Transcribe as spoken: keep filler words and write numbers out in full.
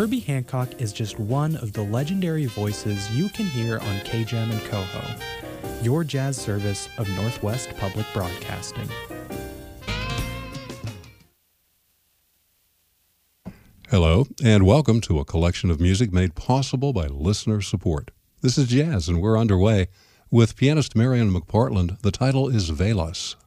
Herbie Hancock is just one of the legendary voices you can hear on K J A M and Coho, your jazz service of Northwest Public Broadcasting. Hello, and welcome to a collection of music made possible by listener support. This is Jazz, and we're underway with pianist Marian McPartland. The title is Velas.